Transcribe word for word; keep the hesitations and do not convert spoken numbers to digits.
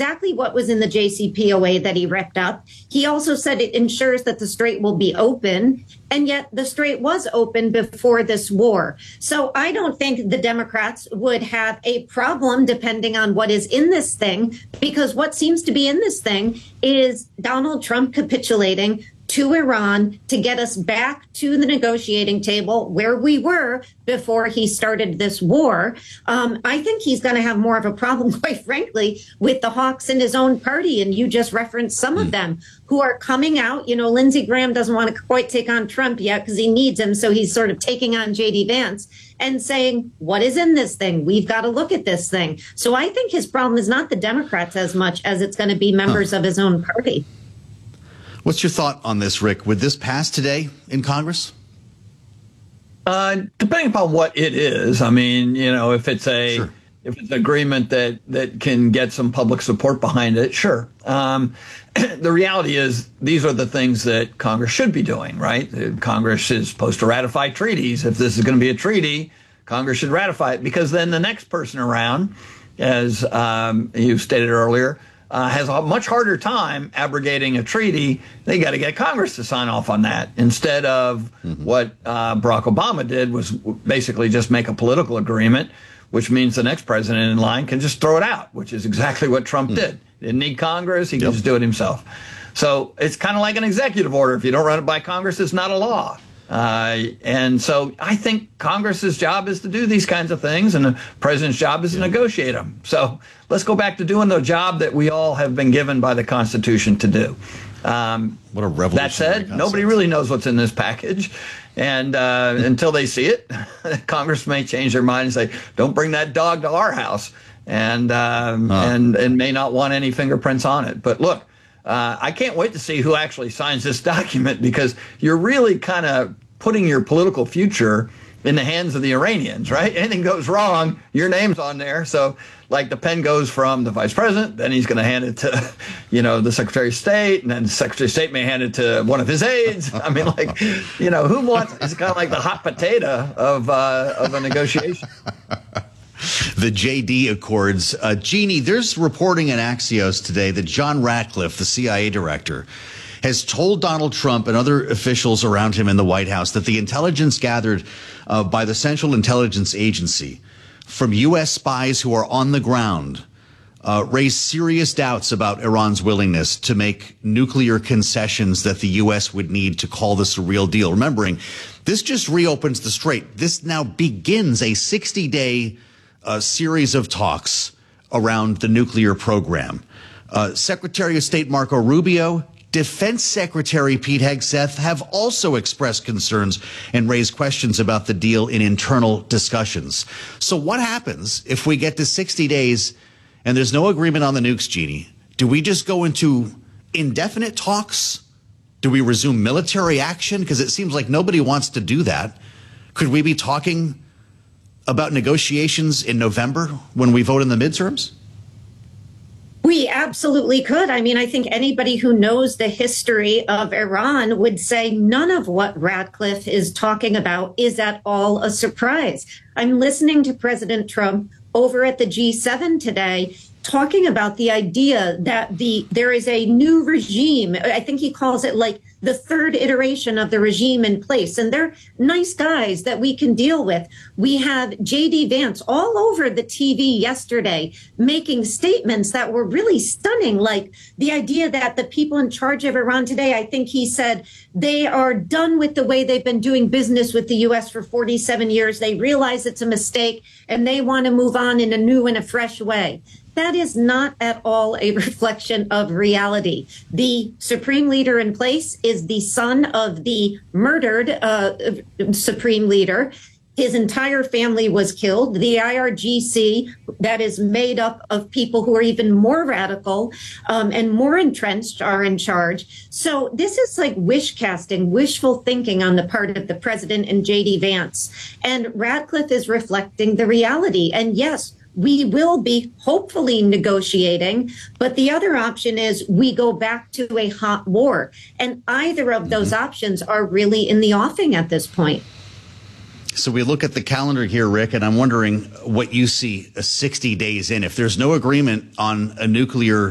exactly what was in the J C P O A that he ripped up. He also said it ensures that the strait will be open. And yet the strait was open before this war. So I don't think the Democrats would have a problem depending on what is in this thing, because what seems to be in this thing is Donald Trump capitulating to Iran to get us back to the negotiating table where we were before he started this war. Um, I think he's going to have more of a problem, quite frankly, with the hawks in his own party. And you just referenced some mm. of them who are coming out. You know, Lindsey Graham doesn't want to quite take on Trump yet because he needs him. So he's sort of taking on J D Vance and saying, what is in this thing? We've got to look at this thing. So I think his problem is not the Democrats as much as it's going to be members huh. of his own party. What's your thought on this, Rick? Would this pass today in Congress? Uh, depending upon what it is. I mean, you know, if it's a sure. if it's an agreement that that can get some public support behind it, sure. Um, the reality is these are the things that Congress should be doing, right? Congress is supposed to ratify treaties. If this is going to be a treaty, Congress should ratify it, because then the next person around, as um, you stated earlier, Uh, has a much harder time abrogating a treaty. They got to get Congress to sign off on that, instead of mm-hmm. what uh, Barack Obama did, was basically just make a political agreement, which means the next president in line can just throw it out, which is exactly what Trump mm-hmm. did. Didn't need Congress. He yep. can just do it himself. So it's kind of like an executive order. If you don't run it by Congress, it's not a law. Uh, and so I think Congress's job is to do these kinds of things, and the president's job is to negotiate them. So let's go back to doing the job that we all have been given by the Constitution to do. Um, what a revolution. That said, nobody really knows what's in this package. And uh, until they see it, Congress may change their mind and say, don't bring that dog to our house, and, um, huh. and, and may not want any fingerprints on it. But look, Uh, I can't wait to see who actually signs this document, because you're really kind of putting your political future in the hands of the Iranians, right? Anything goes wrong, your name's on there. So, like, the pen goes from the vice president, then he's going to hand it to, you know, the Secretary of State, and then the Secretary of State may hand it to one of his aides. I mean, like, you know, who wants? It's kind of like the hot potato of uh, of a negotiation. The J D Accords. Uh, Jeannie, there's reporting in Axios today that John Ratcliffe, the C I A director, has told Donald Trump and other officials around him in the White House that the intelligence gathered uh, by the Central Intelligence Agency from U S spies who are on the ground uh, raised serious doubts about Iran's willingness to make nuclear concessions that the U S would need to call this a real deal. Remembering, this just reopens the strait. This now begins a sixty-day a series of talks around the nuclear program. Uh, Secretary of State Marco Rubio, Defense Secretary Pete Hegseth have also expressed concerns and raised questions about the deal in internal discussions. So what happens if we get to sixty days and there's no agreement on the nukes, Jeannie? Do we just go into indefinite talks? Do we resume military action? Because it seems like nobody wants to do that. Could we be talking about negotiations in November when we vote in the midterms? We absolutely could. I mean, I think anybody who knows the history of Iran would say none of what Ratcliffe is talking about is at all a surprise. I'm listening to President Trump over at the G seven today, talking about the idea that the there is a new regime. I think he calls it like the third iteration of the regime in place. And they're nice guys that we can deal with. We have J D Vance all over the T V yesterday making statements that were really stunning, like the idea that the people in charge of Iran today, I think he said, they are done with the way they've been doing business with the U S for forty-seven years. They realize it's a mistake and they want to move on in a new and a fresh way. That is not at all a reflection of reality. The supreme leader in place is the son of the murdered uh, supreme leader. His entire family was killed. The I R G C, that is made up of people who are even more radical um, and more entrenched, are in charge. So this is like wish casting, wishful thinking on the part of the president and J D Vance. And Ratcliffe is reflecting the reality. And yes, we will be hopefully negotiating, but the other option is we go back to a hot war. And either of those mm-hmm. options are really in the offing at this point. So we look at the calendar here, Rick, and I'm wondering what you see sixty days in. If there's no agreement on a nuclear